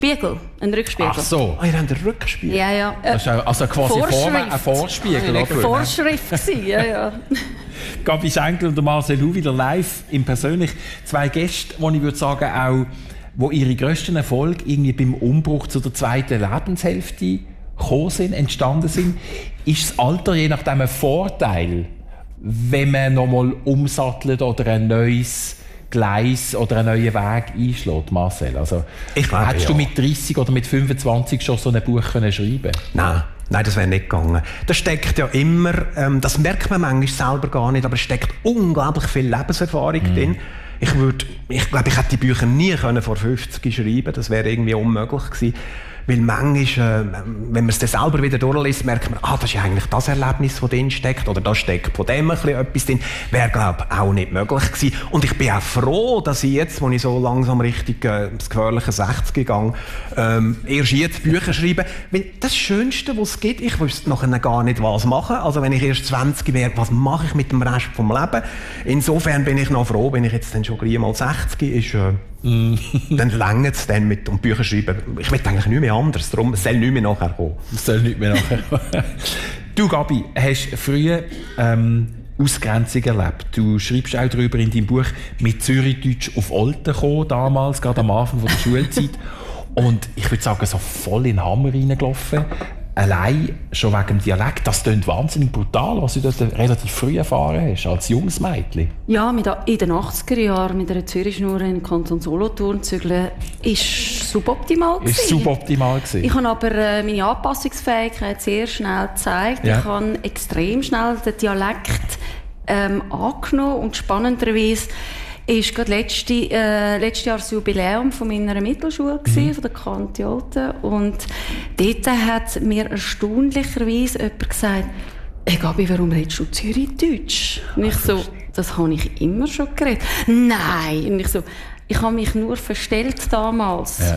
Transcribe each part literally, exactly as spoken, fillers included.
Spiegel, ein Rückspiegel. Ach so, ah, ihr habt einen Rückspiegel? Ja, ja. Das ist also quasi vor, ein Vorspiegel. Eine Vorschrift gewesen, ja, ja. Gabi Schenkel und Marcel Hu wieder live im Persönlich. Zwei Gäste, die ich würde sagen, auch, wo ihre grössten Erfolge irgendwie beim Umbruch zu der zweiten Lebenshälfte gekommen sind, entstanden sind. Ist das Alter je nachdem ein Vorteil, wenn man nochmal umsattelt oder ein neues Gleis oder einen neuen Weg einschlägt, Marcel? Also, ich glaube, hättest ja. du mit dreißig oder mit fünfundzwanzig schon so ein Buch können schreiben? Nein. Nein, das wäre nicht gegangen. Da steckt ja immer, ähm, das merkt man manchmal selber gar nicht, aber es steckt unglaublich viel Lebenserfahrung mm. drin. Ich würde, ich glaube, ich hätte die Bücher nie können vor fünfzig schreiben. Das wäre irgendwie unmöglich gewesen. Weil manchmal, äh, wenn man es dann selber wieder durchliest, merkt man, ah, das ist ja eigentlich das Erlebnis, das drin steckt, oder da steckt von dem ein bisschen etwas drin. Wäre, glaube ich, auch nicht möglich gewesen. Und ich bin auch froh, dass ich jetzt, wo ich so langsam Richtung äh, das gefährliche sechzig gegangen, ähm, erst jetzt Bücher schreibe. Weil das Schönste, was es gibt, ich wüsste nachher gar nicht, was machen. Also wenn ich erst zwanzig wäre, was mache ich mit dem Rest vom Leben? Insofern bin ich noch froh, wenn ich jetzt dann schon gleich mal sechzig ist, äh, Mm. dann längert es dann mit um Bücher schreiben. Ich will eigentlich nicht mehr anders, darum es soll nicht mehr nachher kommen. Es soll nicht mehr nachher kommen. Du, Gabi, hast früher ähm, Ausgrenzung erlebt. Du schreibst auch darüber in deinem Buch, mit Zürichdeutsch auf Olten gekommen, damals, gerade am Anfang von der Schulzeit. Und ich würde sagen, so voll in den Hammer reingelaufen. Allein schon wegen dem Dialekt, das klingt wahnsinnig brutal, was du dort relativ früh erfahren hast, als junges Mädchen. Ja, mit, in den achtziger Jahren mit einer Zürich-Schnur in den Kanton Solothurn zügeln, ist suboptimal gewesen. Ist suboptimal gewesen. Ich habe aber äh, meine Anpassungsfähigkeit sehr schnell gezeigt. Ja. Ich habe extrem schnell den Dialekt ähm, angenommen und spannenderweise ist gerade letzte, äh, letztes Jahr das Jubiläum von meiner Mittelschule gewesen, mhm. von der Kante Olten. Und dort hat mir erstaunlicherweise jemand gesagt, hey Gabi, warum redest du Zürichdeutsch? Und ich so, das habe ich immer schon geredet. Nein! Und ich so, ich habe mich nur verstellt damals. Ja.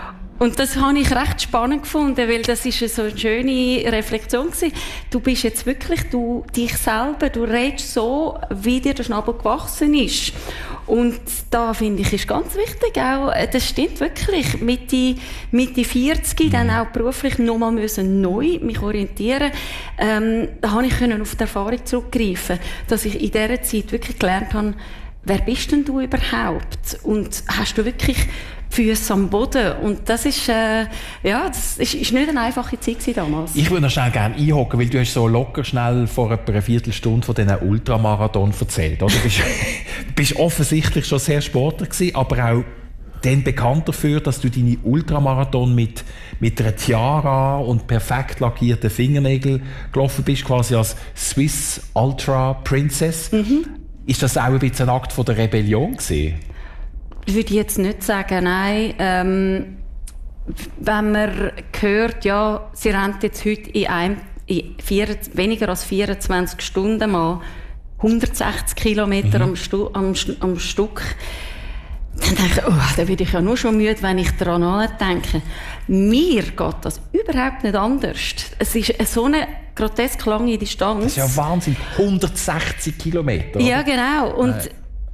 Und das habe ich recht spannend gefunden, weil das ist so eine schöne Reflexion gewesen. Du bist jetzt wirklich du, dich selber, du redest so, wie dir der Schnabel gewachsen ist. Und da finde ich, ist ganz wichtig auch, das stimmt wirklich, Mitte, Mitte vierzig, mhm. dann auch beruflich nochmal müssen neu mich orientieren. Ähm, da habe ich können auf die Erfahrung zurückgreifen, dass ich in dieser Zeit wirklich gelernt habe, wer bist denn du überhaupt? Und hast du wirklich Füße am Boden? Und das ist, äh, ja, das ist, ist nicht eine einfache Zeit damals. Ich würde noch schnell gerne einhocken, weil du hast so locker schnell vor etwa einer Viertelstunde von diesen Ultramarathon erzählt. Oder? Du bist, bist offensichtlich schon sehr Sportler gewesen, aber auch dann bekannt dafür, dass du deine Ultramarathon mit, mit einer Tiara und perfekt lackierten Fingernägeln gelaufen bist, quasi als Swiss Ultra Princess. Mhm. Ist das auch ein bisschen ein Akt von der Rebellion gewesen? Ich würde jetzt nicht sagen, nein. Ähm, wenn man hört, ja, sie rennt jetzt heute in, einem, in vier, weniger als vierundzwanzig Stunden mal hundertsechzig Kilometer mhm. am, Stu, am, am Stück, dann denke ich, oh, dann werde ich ja nur schon müde, wenn ich daran denke. Mir geht das überhaupt nicht anders. Es ist so eine grotesk lange Distanz. Das ist ja Wahnsinn. hundertsechzig Kilometer. Ja, genau. Und Nein.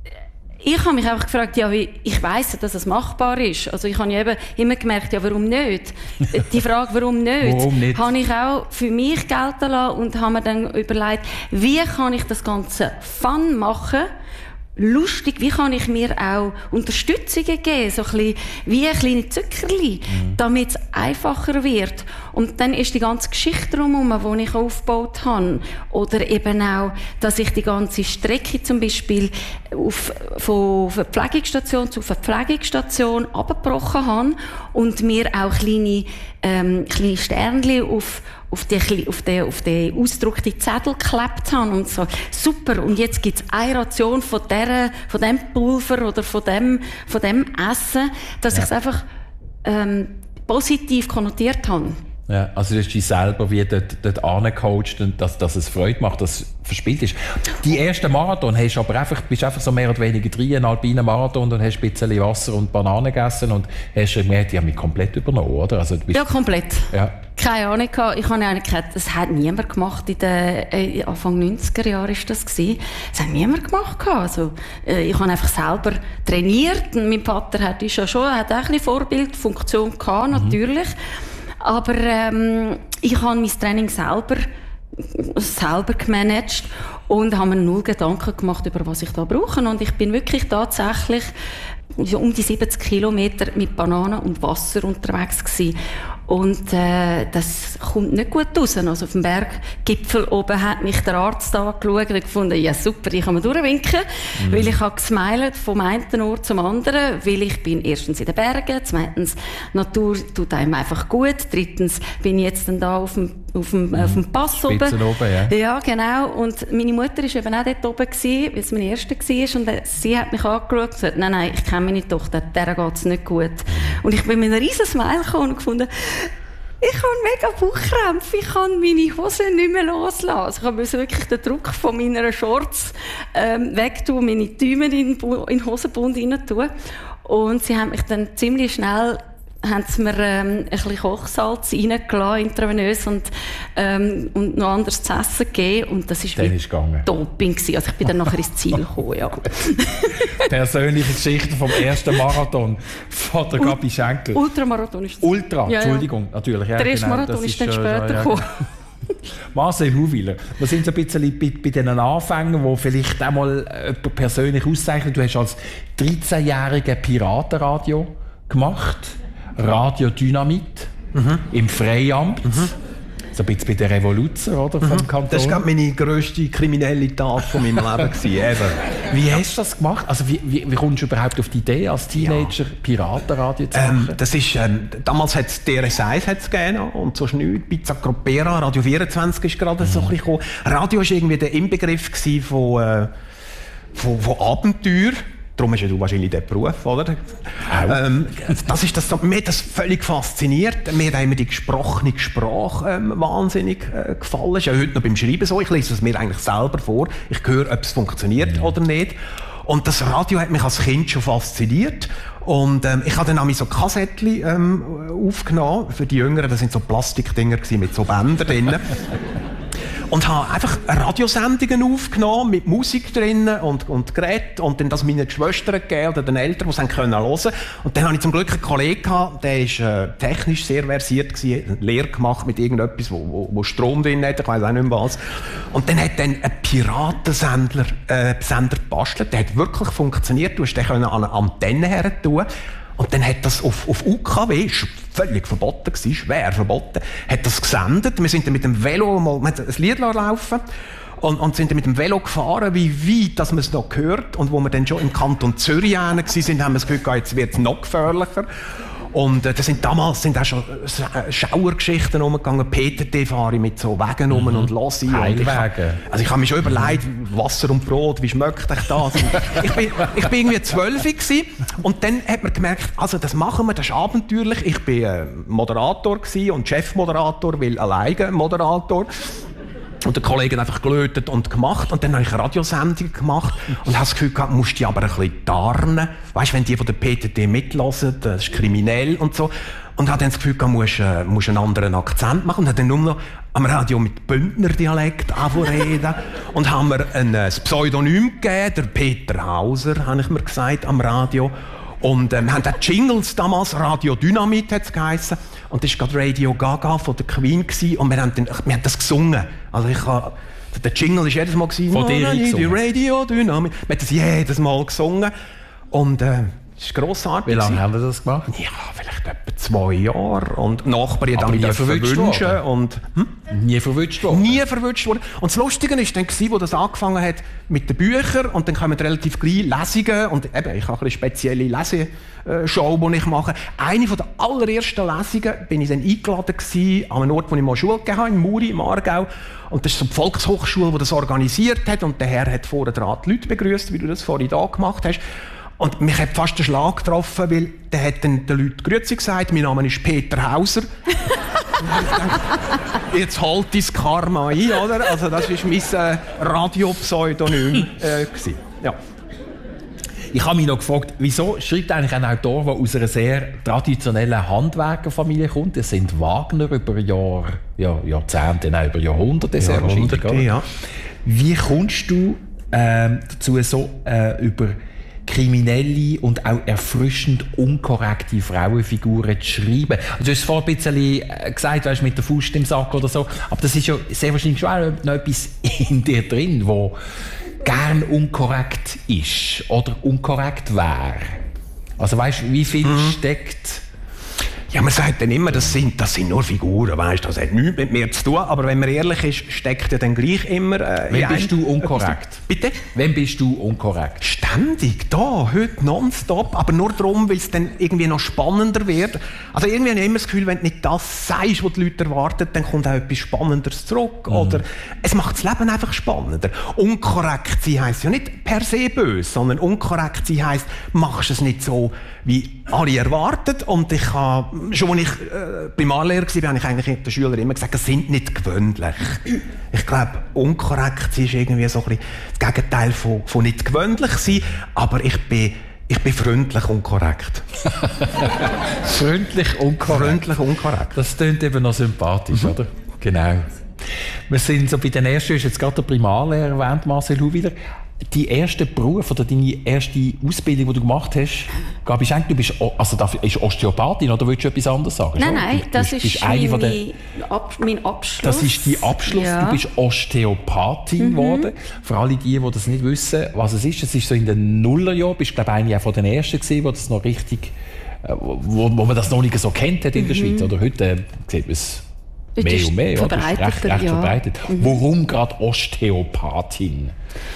ich habe mich einfach gefragt, ja, wie, ich weiss, dass es machbar ist. Also ich habe ja eben immer gemerkt, ja, warum nicht? Die Frage, warum nicht, warum nicht? habe ich auch für mich gelten lassen und habe mir dann überlegt, wie kann ich das Ganze fun machen, lustig, wie kann ich mir auch Unterstützungen geben, so ein bisschen wie ein kleines Zuckerli, mhm. damit es einfacher wird. Und dann ist die ganze Geschichte drumherum, die ich aufgebaut habe. Oder eben auch, dass ich die ganze Strecke zum Beispiel auf, von einer Pflegungsstation zu einer Pflegungsstation abgebrochen habe und mir auch kleine, ähm, kleine Sternchen auf auf den, auf den, auf den ausgedruckten Zettel geklebt haben und so, super, und jetzt gibt es eine Ration von, der, von dem Pulver oder von dem, von dem Essen, dass ja. ich es einfach ähm, positiv konnotiert habe. Ja, also du hast dich selber wie dort, dort angecoacht und dass, dass es Freude macht, dass es verspielt ist. Die ersten Marathon hast aber einfach, bist einfach so mehr oder weniger drin, einen alpinen Marathon, und hast ein bisschen Wasser und Bananen gegessen und hast gemerkt, die haben mich komplett übernommen, oder? Also, du bist, ja, komplett. Ja. keine Ahnung gehabt. Ich habe eigentlich gedacht, das hat niemand gemacht in den äh, Anfang neunziger Jahren ist das gewesen. Das hat niemand gemacht gehabt. Also, äh, ich habe einfach selber trainiert. Und mein Vater hat ja schon, hat auch ein bisschen Vorbildfunktion gehabt, natürlich. Mhm. Aber ähm, ich habe mein Training selber selber gemanagt und habe mir null Gedanken gemacht, über was ich da brauche. Und ich bin wirklich tatsächlich um die siebzig Kilometer mit Bananen und Wasser unterwegs gewesen. Und äh, das kommt nicht gut raus. Also auf dem Berggipfel oben hat mich der Arzt angeschaut und gefunden, ja super, ich kann mir durchwinken, mhm. weil ich habe gesmilet vom einen Ort zum anderen, weil ich bin erstens in den Bergen, zweitens, die Natur tut einem einfach gut, drittens bin ich jetzt dann da auf dem, auf dem, mhm. auf dem Pass oben. oben ja. ja, genau. Und meine Mutter war eben auch dort oben gewesen, weil es meine erste war. Und sie hat mich angeschaut und gesagt, nein, nein, ich kenne meine Tochter, der geht es nicht gut. Und ich bin mit einem riesen Smile gekommen und gefunden, ich habe mega Bauchkrämpfe, ich kann meine Hosen nicht mehr loslassen. Ich musste wirklich den Druck von meiner Shorts ähm, wegtun, meine Däume in den Hosenbund rein tun. Und sie haben mich dann ziemlich schnell haben sie mir ähm, ein bisschen Kochsalz reingelassen, intravenös, und, ähm, und noch anderes zu essen gegeben. Und das ist wie Doping gewesen. Also ich bin dann nachher ins Ziel gekommen, ja. Persönliche Geschichte vom ersten Marathon von der Gabi Schenkel. Ultramarathon ist das. Ultra, ja, Entschuldigung, ja. natürlich. Ja, der erste genau, Marathon ist dann ist, später ja, gekommen. Marcel Huwiler, wir sind so ein bisschen bei, bei diesen Anfängen, wo vielleicht auch mal jemand persönlich auszeichnet. Du hast als dreizehnjähriger Piratenradio gemacht. Radio Dynamit mhm. im Freiamt. Mhm. So ein bisschen bei der Revolution, oder, vom mhm. Kanton. Das war meine grösste kriminelle Tat von meinem Leben gewesen, Wie hast du das gemacht? Also wie, wie, wie kommst du überhaupt auf die Idee, als Teenager ja. Piratenradio zu machen? Ähm, das ist, ähm, damals hat es D R S eins gegeben und so schnell Pizza Gropera, Radio vierundzwanzig ist gerade mhm. so ein bisschen gekommen. Radio war irgendwie der Inbegriff von, äh, von, von Abenteuer. Darum hast ja du wahrscheinlich diesen Beruf, oder? Ähm, das ist das, mir hat das völlig fasziniert. Mir hat immer die gesprochene Sprache ähm, wahnsinnig äh, gefallen. Ist ja heute noch beim Schreiben so. Ich lese es mir eigentlich selber vor. Ich höre, ob es funktioniert ja. oder nicht. Und das Radio hat mich als Kind schon fasziniert. Und ähm, ich habe dann auch so Kassettchen ähm, aufgenommen. Für die Jüngeren, das sind so Plastikdinger mit so Bändern drin. Und habe einfach Radiosendungen aufgenommen mit Musik drin und, und Geräten und dann das meinen Geschwistern gegeben oder den Eltern, die es hören können. Und dann hatte ich zum Glück einen Kollegen gehabt, der war äh, technisch sehr versiert gewesen, eine Lehre gemacht mit irgendetwas, wo, wo, wo Strom drin hat, ich weiss auch nicht mehr was. Und dann hat dann ein Piratensender äh, Sender gebastelt, der hat wirklich funktioniert, du hast den an eine Antenne her tun. Und dann hat das auf, auf U K W, ist völlig verboten gewesen, schwer verboten, hat das gesendet. Wir sind dann mit dem Velo mal, wir haben ein Lied laufen und, und sind dann mit dem Velo gefahren, wie weit, dass man es noch gehört. Und wo wir dann schon im Kanton Zürich waren, haben wir das Gefühl gehabt, jetzt wird es noch gefährlicher. Und äh, das sind damals sind auch schon äh, Schauergeschichten umgegangen. Peter T. fahre ich mit so Wegen um mhm. und lasse ich. Also ich habe mir schon überlegt, Wasser und Brot, wie schmeckt euch das? ich, bin, ich bin irgendwie zwölf gewesen, und dann hat man gemerkt, also das machen wir, das ist abenteuerlich. Ich bin äh, Moderator gewesen und Chefmoderator, weil alleine Moderator. Und der Kollege hat einfach gelötet und gemacht. Und dann habe ich eine Radiosendung gemacht und habe das Gefühl gehabt, musst die aber ein bisschen tarnen. Weißt du, wenn die von der P T T mitlassen, das ist kriminell und so. Und habe dann das Gefühl gehabt, musst, äh, musst einen anderen Akzent machen. Und habe dann nur noch am Radio mit Bündner Dialekt reden. Und haben mir ein äh, Pseudonym gegeben, der Peter Hauser, habe ich mir gesagt, am Radio. Und ähm, wir haben auch Jingles damals, Radio Dynamit hat es geheissen. Und das war gerade Radio Gaga von der Queen gewesen. Und wir haben, den, wir haben das gesungen. Also ich habe, der Jingle war jedes Mal gewesen, von dir die Radio Dynamit. Wir haben das jedes Mal gesungen. Und äh, das ist grossartig. Wie lange haben wir das gemacht? Ja, vielleicht etwa zwei Jahre. Und Nachbarn haben mich verwünschen. Und, hm? Nie verwünscht worden? Nie verwünscht worden. Und das Lustige war dann, wo das angefangen hat mit den Büchern. Und dann kommen relativ gleich Lesungen. Und eben, ich habe eine spezielle Leseshow, die ich mache. Eine der allerersten Lesungen bin ich dann eingeladen gewesen, an einem Ort, wo ich mal Schule gegeben habe, in Muri, im Aargau. Und das ist so die Volkshochschule, die das organisiert hat. Und der Herr hat vorher dran die Leute begrüßt, wie du das vorhin da gemacht hast. Und mich hat fast der Schlag getroffen, weil der hat dann den Leuten Grüezi gesagt, mein Name ist Peter Hauser. Jetzt halt dein Karma ein, oder? Also das war mein äh, Radio-Pseudonym. Äh, ja. Ich habe mich noch gefragt, wieso schreibt eigentlich ein Autor, der aus einer sehr traditionellen Handwerkerfamilie kommt? Das sind Wagner über Jahr, ja, Jahrzehnte, nein, über Jahrhunderte sehr Jahrhunderte, wahrscheinlich. Ja. Wie kommst du ähm, dazu, so äh, über kriminelle und auch erfrischend unkorrekte Frauenfiguren zu schreiben? Also du hast vorhin ein bisschen gesagt, weißt, mit der Faust im Sack oder so, aber das ist ja sehr wahrscheinlich schon auch noch etwas in dir drin, wo gern unkorrekt ist oder unkorrekt wäre. Also weißt du, wie viel mhm. steckt... Ja, man sagt dann immer, das sind, das sind nur Figuren, weißt, das hat nichts mit mir zu tun, aber wenn man ehrlich ist, steckt ja dann gleich immer... Äh, Wann bist du unkorrekt? Bitte? Wann bist du unkorrekt? Ständig, da, heute nonstop, aber nur darum, weil es dann irgendwie noch spannender wird. Also irgendwie habe ich immer das Gefühl, wenn du nicht das sagst, was die Leute erwarten, dann kommt auch etwas Spannenderes zurück. Mhm. Oder es macht das Leben einfach spannender. Unkorrekt sein heisst ja nicht per se böse, sondern unkorrekt sein heisst, machst es nicht so, wie alle erwarten. Und ich habe, schon als ich äh, Primarlehrer war, habe ich eigentlich den Schülern immer gesagt, das sind nicht gewöhnlich. Ich glaube, unkorrekt sein ist irgendwie so ein bisschen das Gegenteil von, von nicht gewöhnlich sein, aber ich bin, ich bin freundlich und korrekt. Freundlich und korrekt. Freundlich und korrekt. Das klingt eben noch sympathisch, mhm. oder? Genau. Wir sind so bei den ersten, du hast jetzt gerade der Primarlehrer erwähnt, Marcel Huwiler. Die erste Beruf oder deine erste Ausbildung, die du gemacht hast, gab ich eigentlich, du bist, also das ist Osteopathin oder willst du etwas anderes sagen? Nein, nein, du, das bist, ist bist meine, meine, der, Ab, mein Abschluss. Das ist dein Abschluss, ja. Du bist Osteopathin geworden. Mhm. Für alle die, die das nicht wissen, was es ist, es ist so in den Nullerjahren, bist glaube ich eine von den ersten gewesen, wo das noch richtig, wo, wo man das noch nicht so kennt hat in der mhm. Schweiz. Oder heute äh, sieht man es mehr und mehr, oder? Recht, recht ja. verbreitet. Mhm. Warum gerade Osteopathin?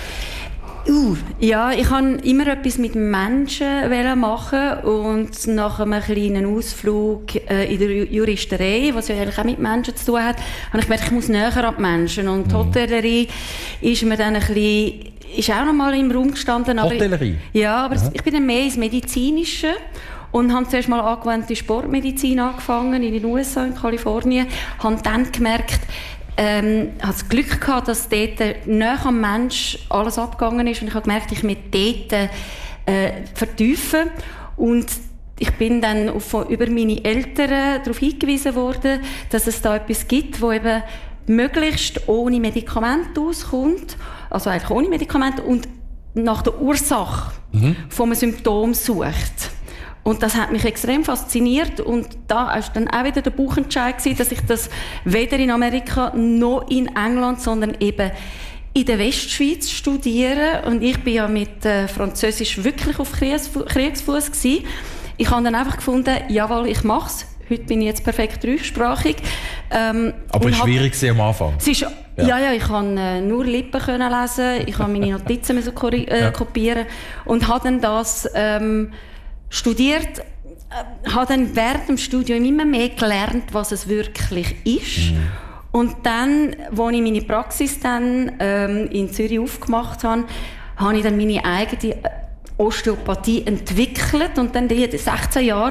Uh, ja, ich wollte immer etwas mit Menschen machen und nach einem kleinen Ausflug äh, in der Juristerei, was ja eigentlich auch mit Menschen zu tun hat, habe ich gemerkt, ich muss näher an die Menschen. Und die mhm. Hotellerie ist mir dann ein bisschen, ist auch noch mal im Raum gestanden. Aber Hotellerie? Ich, ja, aber ja. ich bin dann mehr ins Medizinische und habe zuerst mal angewandte Sportmedizin angefangen in den U S A, in Kalifornien, habe dann gemerkt, Ähm, ich hatte das Glück gehabt, dass dort nahe am Mensch alles abgegangen ist und ich habe gemerkt, ich möchte dort äh, vertiefen und ich bin dann auf, über meine Eltern darauf hingewiesen worden, dass es da etwas gibt, wo eben möglichst ohne Medikamente auskommt, also eigentlich ohne Medikamente und nach der Ursache mhm. von einem Symptom sucht. Und das hat mich extrem fasziniert und da war dann auch wieder der Bauchentscheid gewesen, dass ich das weder in Amerika noch in England, sondern eben in der Westschweiz studiere. Und ich bin ja mit äh, Französisch wirklich auf Kriegsfuß gewesen. Ich habe dann einfach gefunden, jawohl, ich mache es. Heute bin ich jetzt perfekt dreisprachig. Ähm, Aber es war schwierig am Anfang. Es ist, ja. ja, ja, ich konnte äh, nur Lippen können lesen, ich konnte meine Notizen müssen korri- äh, ja. kopieren und habe dann das ähm, studiert, äh, habe dann während dem Studium immer mehr gelernt, was es wirklich ist. Mhm. Und dann, als ich meine Praxis dann ähm, in Zürich aufgemacht habe, habe ich dann meine eigene Osteopathie entwickelt und dann die sechzehn Jahre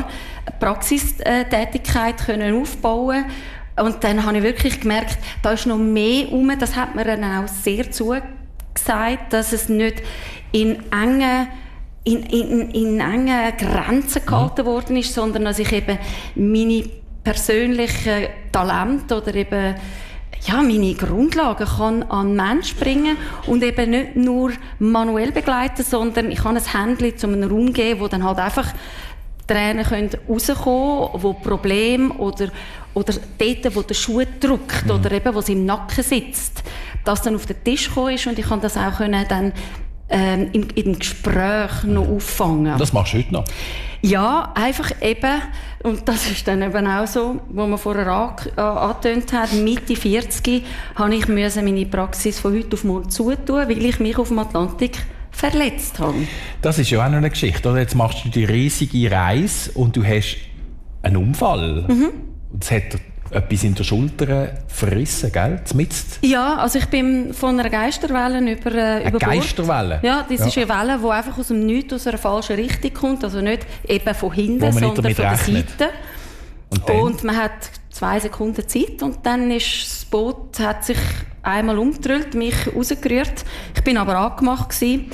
Praxistätigkeit können aufbauen. Und dann habe ich wirklich gemerkt, da ist noch mehr rum. Das hat mir dann auch sehr zugesagt, dass es nicht in engen In, in, in engen Grenzen gehalten mhm. worden ist, sondern dass ich eben meine persönlichen Talente oder eben ja, meine Grundlagen kann an den Menschen bringen und eben nicht nur manuell begleiten, sondern ich kann ein Händchen zu einem Raum geben, wo dann halt einfach Tränen können rauskommen, wo Probleme oder, oder dort, wo der Schuh drückt mhm. oder eben, wo es im Nacken sitzt, das dann auf den Tisch gekommen ist und ich kann das auch können dann Ähm, im, im Gespräch noch auffangen. Das machst du heute noch? Ja, einfach eben, und das ist dann eben auch so, wo man vorher angetönt hat, Mitte vierzig habe ich müssen meine Praxis von heute auf morgen zutun, weil ich mich auf dem Atlantik verletzt habe. Das ist ja auch noch eine Geschichte, oder? Jetzt machst du die riesige Reise und du hast einen Unfall. Mhm. Das hat etwas in der Schulter verrissen, gell? Zmitzt. Ja, also ich bin von einer Geisterwelle über, äh, eine über Bord. Geisterwelle? Ja, das ja. ist eine Welle, die einfach aus dem Nichts, aus einer falschen Richtung kommt. Also nicht eben von hinten, sondern von der rechnet. Seite. Und, und man hat zwei Sekunden Zeit und dann ist das Boot hat sich einmal umgedreht, mich rausgerührt. Ich bin aber angemacht gewesen.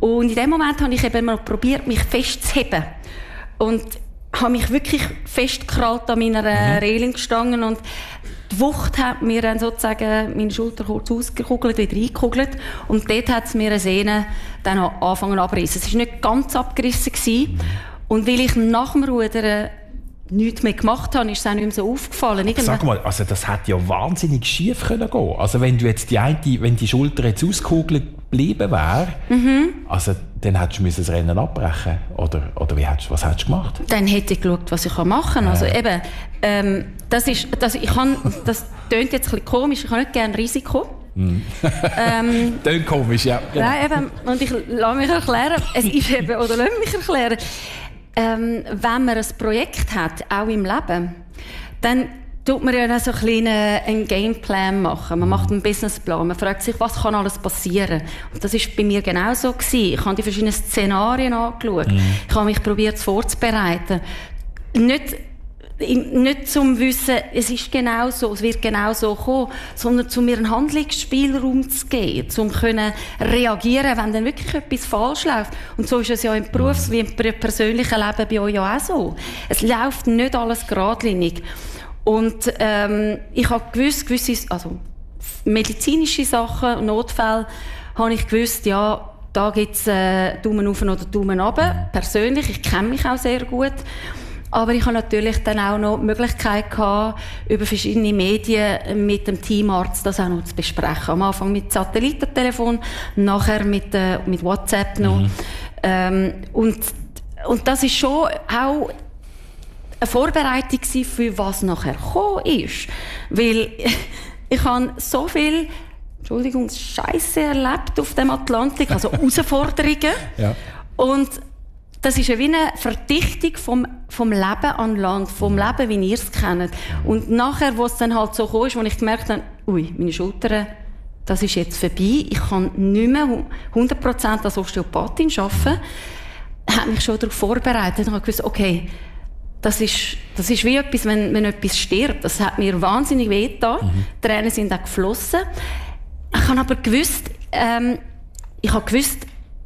Und in dem Moment habe ich eben mal probiert, mich festzuheben. Und habe mich wirklich festgekrallt an meiner mhm. Reling gestanden und die Wucht hat mir dann sozusagen meine Schulter kurz ausgekugelt, wieder eingekugelt. Und dort hat es mir eine Sehne dann angefangen abgerissen. Es war nicht ganz abgerissen gewesen. Und weil ich nach dem Rudern nichts mehr gemacht habe, ist es auch nicht mehr so aufgefallen. Irgendwann Sag mal, also das hätte ja wahnsinnig schief können gehen. Also wenn du jetzt die eine, wenn die Schulter jetzt ausgekugelt geblieben wäre, mhm. also dann hättest du das Rennen abbrechen oder oder wie hättest, was hättest du gemacht? Dann hätte ich geschaut, was ich machen kann. Also eben, ähm, das ist, das, ich kann, das tönt jetzt ein bisschen komisch. Ich habe nicht gerne Risiko. Mm. ähm, Tönt komisch, ja. Genau. Ja, eben. Und ich lasse mich erklären. Es ist eben, oder lasse mich erklären. Ähm, wenn man ein Projekt hat, auch im Leben, dann tut man ja so ein kleinen einen Gameplan machen. Man macht einen Businessplan. Man fragt sich, was kann alles passieren. Und das war bei mir genau so gewesen. Ich habe die verschiedenen Szenarien angeschaut. Mm. Ich habe mich probiert vorzubereiten. Nicht Nicht zum Wissen, es ist genau so, es wird genau so kommen, sondern um mir einen Handlungsspielraum zu geben, um können reagieren, wenn dann wirklich etwas falsch läuft. Und so ist es ja im Berufs- wie im persönlichen Leben bei euch ja auch so. Es läuft nicht alles geradlinig. Und ähm, ich habe gewusst, gewisse, also medizinische Sachen, Notfälle, habe ich gewusst, ja, da gibt es äh, Daumen auf oder Daumen runter. Persönlich, ich kenne mich auch sehr gut. Aber ich habe natürlich dann auch noch die Möglichkeit gehabt, über verschiedene Medien mit dem Teamarzt das auch noch zu besprechen. Am Anfang mit Satellitentelefon, nachher mit, äh, mit WhatsApp noch. Mhm. Ähm, und, und das ist schon auch eine Vorbereitung für was nachher gekommen ist. Weil ich habe so viel, Entschuldigung, Scheiße erlebt auf dem Atlantik, also Herausforderungen. Ja. Und das ist ja wie eine Verdichtung vom, vom Leben an Land, vom Leben, wie ihr es kennt. Und nachher, wo es dann halt so kam, wo ich gemerkt habe, ui, meine Schultern, das ist jetzt vorbei, ich kann nicht mehr hundert Prozent als Osteopathin arbeiten, habe mich schon darauf vorbereitet und habe gewusst, okay, das ist, das ist wie etwas, wenn, wenn etwas stirbt. Das hat mir wahnsinnig wehgetan. Mhm. Die Tränen sind auch geflossen. Ich habe aber gewusst, ähm, ich habe gewusst,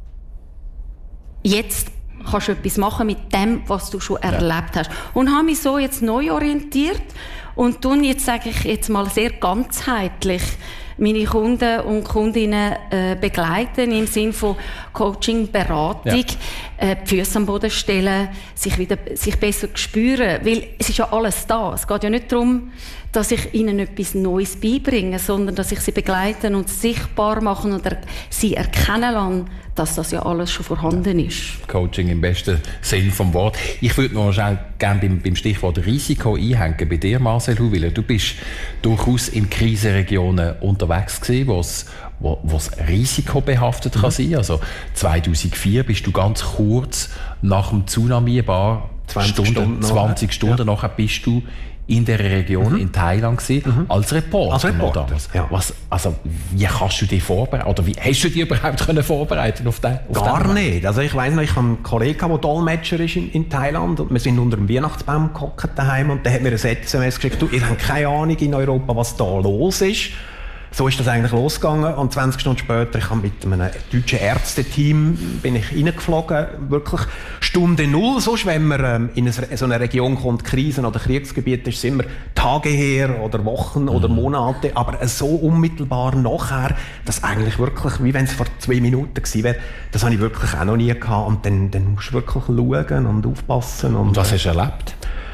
jetzt kannst du etwas machen mit dem, was du schon erlebt hast. Und habe mich so jetzt neu orientiert und tun jetzt, sage ich jetzt mal, sehr ganzheitlich meine Kunden und Kundinnen äh, begleiten im Sinne von Coaching, Beratung, ja. äh, die Füße am Boden stellen, sich wieder, sich besser spüren, weil es ist ja alles da. Es geht ja nicht darum, dass ich ihnen etwas Neues beibringe, sondern dass ich sie begleiten und sichtbar machen und er, sie erkennen lasse, dass das ja alles schon vorhanden ist. Coaching im besten Sinn vom Wort. Ich würde noch schnell gerne beim, beim Stichwort Risiko einhängen bei dir, Marcel Huwiler. Du bist durchaus in Krisenregionen unterwegs gewesen, wo es wo, wo's risikobehaftet mhm. kann sein. Also zweitausendvier bist du ganz kurz nach dem Tsunami, ein paar zwanzig Stunden, Stunden zwanzig Stunden ja. nachher bist du in der Region mhm. in Thailand gewesen, mhm. als Reporter. Als Reporter. Ja. Was, also, wie kannst du dich vorbereiten? Oder wie hast du dich überhaupt können vorbereiten auf den? Auf Gar den nicht. Also ich weiss noch, ich habe einen Kollegen, der Dolmetscher ist in, in Thailand, und wir sind unter dem Weihnachtsbaum gehockt daheim, und der hat mir ein S M S geschickt, du, ich habe keine Ahnung in Europa, was da los ist. So ist das eigentlich losgegangen, und zwanzig Stunden später, ich habe mit einem deutschen Ärzteteam bin ich reingeflogen, wirklich Stunde null. Sonst, wenn man ähm, in eine, so eine Region kommt, Krisen- oder Kriegsgebiet, ist es immer Tage her oder Wochen mhm. oder Monate, aber äh, so unmittelbar nachher, dass eigentlich wirklich, wie wenn es vor zwei Minuten gewesen wäre, das habe ich wirklich auch noch nie gehabt, und dann, dann musst du wirklich schauen und aufpassen. Und, und was hast du erlebt?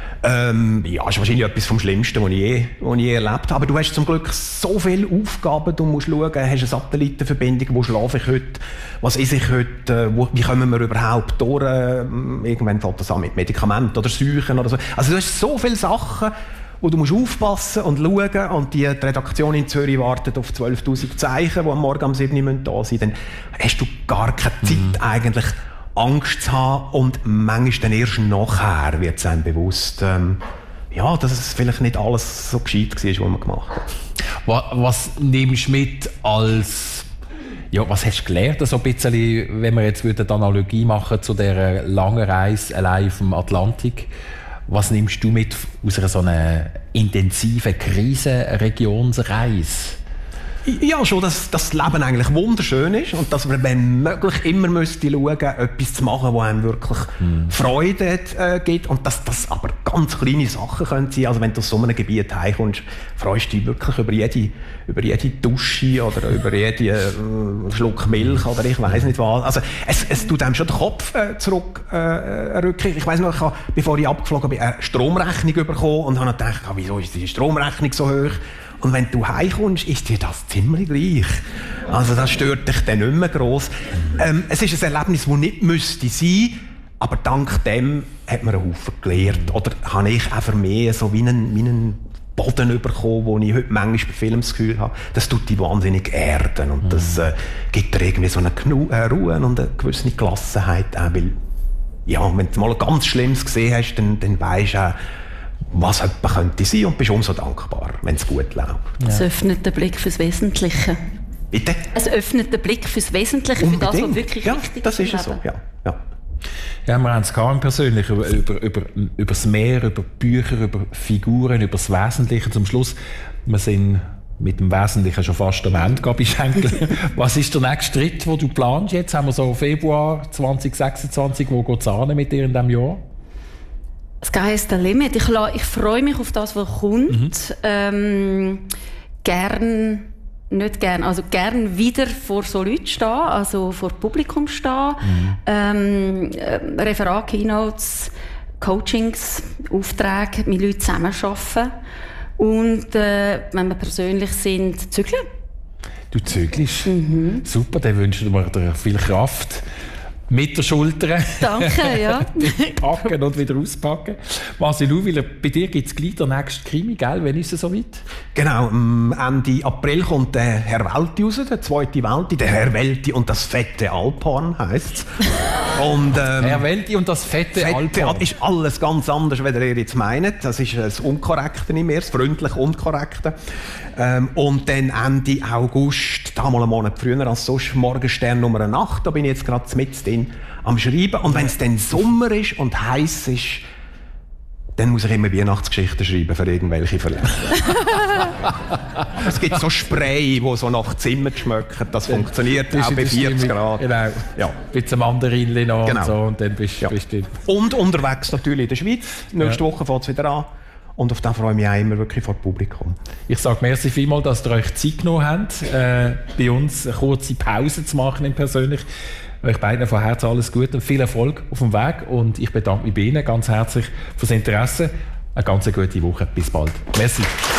Ähm, ja, das ist wahrscheinlich etwas vom Schlimmsten, was ich je, was ich je erlebt habe. Aber du hast zum Glück so viele Aufgaben. Du musst schauen, hast eine Satellitenverbindung, wo schlafe ich heute, was esse ich heute, wo, wie kommen wir überhaupt durch. Irgendwann fängt das an mit Medikamenten oder Seuchen oder so. Also du hast so viele Sachen, wo du musst aufpassen und schauen, und die, die Redaktion in Zürich wartet auf zwölftausend Zeichen, die am Morgen um sieben Uhr da sind. Dann hast du gar keine Zeit mhm. eigentlich, Angst zu haben, und manchmal dann erst nachher wird es einem bewusst, ähm, ja, dass es vielleicht nicht alles so gescheit war, was man gemacht hat. Was, was nimmst du mit als, ja, was hast du gelernt, also ein bisschen, wenn wir jetzt eine Analogie machen zu dieser langen Reise allein auf dem Atlantik, was nimmst du mit aus einer so einer intensiven Krisenregionsreise? Ja, schon, dass, dass das Leben eigentlich wunderschön ist und dass man, wenn möglich, immer müsste schauen, etwas zu machen, was einem wirklich mm. Freude äh, gibt und dass das aber ganz kleine Sachen können sein. Also wenn du aus so einem Gebiet heimkommst, freust du dich wirklich über jede, über jede Dusche oder über jeden äh, Schluck Milch oder ich weiss nicht was. Also es, es tut einem schon den Kopf äh, zurückrücken. Äh, ich weiss noch, ich habe, bevor ich abgeflogen bin, eine Stromrechnung bekommen und habe gedacht, ah, wieso ist die Stromrechnung so hoch? Und wenn du heimkommst, ist dir das ziemlich gleich. Also das stört dich dann nicht mehr gross. Ähm, es ist ein Erlebnis, das nicht müsste sein, aber dank dem hat man einen Haufen gelernt. Oder habe ich einfach mehr so wie einen, wie einen Boden bekommen, wo ich heute manchmal bei Filmen das Gefühl habe, das tut dich wahnsinnig erden. Und das äh, gibt dir irgendwie so eine Knu- äh, Ruhe und eine gewisse Gelassenheit. Auch, weil, ja, wenn du mal ganz Schlimmes gesehen hast, dann, dann weisst du auch, was jemand könnte sein und bist umso dankbar, wenn es gut läuft. Ja. Es öffnet den Blick fürs Wesentliche. Bitte? Es öffnet den Blick fürs Wesentliche, Unbedingt. für das, was wirklich ja, wichtig das ist. Das ist so, ja. ja. Ja, wir haben es gehabt, persönlich über, über, über, über das Meer, über Bücher, über Figuren, über das Wesentliche. Zum Schluss, wir sind mit dem Wesentlichen schon fast am Ende, Gabi Schenkel. Was ist der nächste Schritt, den du planst jetzt? Haben wir so Februar zwanzig sechsundzwanzig, wo geht es an mit dir in diesem Jahr? Sky is the limit. Ich, ich freue mich auf das, was kommt. Mhm. Ähm, gern, nicht gern, also gern wieder vor so Leuten stehen, also vor Publikum stehen. Mhm. Ähm, äh, Referat, Keynotes, Coachings, Aufträge mit Leuten zusammenarbeiten. Und äh, wenn wir persönlich sind, zügeln. Du zügelst? Mhm. Super, dann wünschen wir dir viel Kraft. Mit der Schulter. Danke, ja. Packen und wieder auspacken. Marcel Louwiller, bei dir gibt es gleich den nächsten Krimi, gell? Wann ist es soweit? Genau, Ende April kommt der Herr Welti raus, der zweite Welti. Der Herr Welti und das fette Alphorn heisst es. Und, ähm, Herr Welti und das fette, fette Alphorn. Ist alles ganz anders, als ihr jetzt meint. Das ist das Unkorrekte im Erst, freundlich Unkorrekte. Ähm, und dann Ende August, da mal einen Monat früher als sonst, Morgenstern Nummer acht, da bin ich jetzt gerade mit drin am Schreiben. Und wenn es dann Sommer ist und heiß ist, dann muss ich immer Weihnachtsgeschichten schreiben für irgendwelche Verleger. Es gibt so Spray, die so nach Zimmer schmecken. Das funktioniert das auch bei vierzig Grad. Genau. Ja. Mit einem Mandarinchen noch genau. Und so. Und dann bist du ja. drin. Und unterwegs natürlich in der Schweiz. Nächste ja. Woche fängt es wieder an. Und auf das freue ich mich auch immer wirklich vor dem Publikum. Ich sage merci vielmals, dass ihr euch Zeit genommen habt, äh, bei uns eine kurze Pause zu machen im persönlich. Euch beiden von Herzen alles Gute und viel Erfolg auf dem Weg. Und ich bedanke mich bei Ihnen ganz herzlich fürs Interesse. Eine ganz gute Woche. Bis bald. Merci.